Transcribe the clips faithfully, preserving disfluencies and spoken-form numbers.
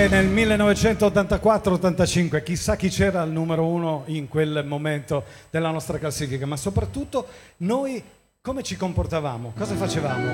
Nel millenovecentottantaquattro ottantacinque, chissà chi c'era al numero uno in quel momento della nostra classifica, ma soprattutto noi come ci comportavamo, cosa facevamo?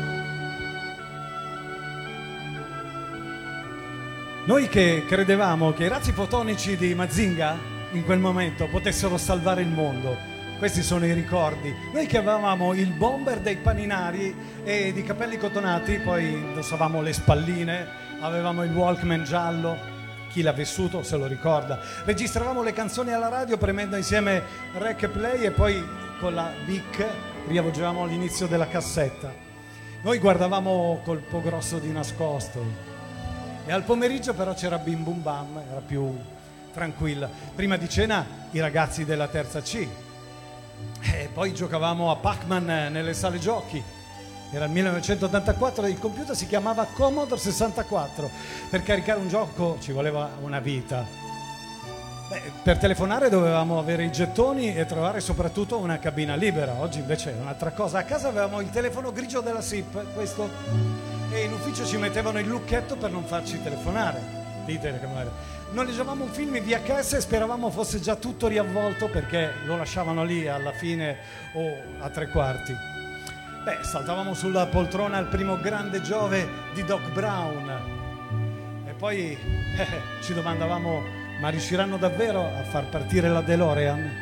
Noi che credevamo che i razzi fotonici di Mazinga in quel momento potessero salvare il mondo, questi sono i ricordi. Noi che avevamo il bomber dei paninari e di capelli cotonati, poi indossavamo le spalline, avevamo il Walkman giallo, chi l'ha vissuto se lo ricorda. Registravamo le canzoni alla radio premendo insieme rec e play e poi con la Bic riavvolgevamo l'inizio della cassetta. Noi guardavamo Colpo Grosso di nascosto e al pomeriggio però c'era Bim Bum Bam, era più tranquilla. Prima di cena i ragazzi della terza C e poi giocavamo a Pac-Man nelle sale giochi. Era il millenovecentottantaquattro e il computer si chiamava Commodore sessantaquattro. Per caricare un gioco ci voleva una vita. Beh, per telefonare dovevamo avere i gettoni e trovare soprattutto una cabina libera. Oggi invece è un'altra cosa. A casa avevamo il telefono grigio della S I P, questo, e in ufficio ci mettevano il lucchetto per non farci telefonare. Dite che non era. Noleggiavamo un film in V H S e speravamo fosse già tutto riavvolto perché lo lasciavano lì alla fine o a tre quarti. Beh, saltavamo sulla poltrona al primo grande Giove di Doc Brown e poi eh, ci domandavamo, ma riusciranno davvero a far partire la DeLorean?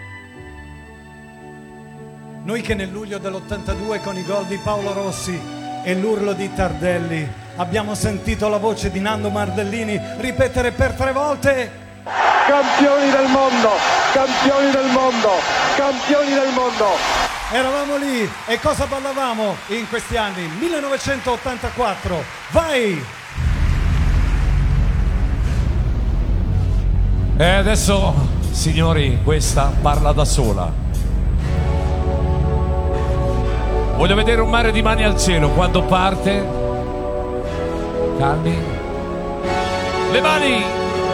Noi che nel luglio dell'ottantadue con i gol di Paolo Rossi e l'urlo di Tardelli abbiamo sentito la voce di Nando Mardellini ripetere per tre volte: campioni del mondo, campioni del mondo, campioni del mondo. Eravamo lì e cosa ballavamo in questi anni? millenovecentottantaquattro, vai! E adesso, signori, questa parla da sola. Voglio vedere un mare di mani al cielo quando parte. Calmi. Le mani!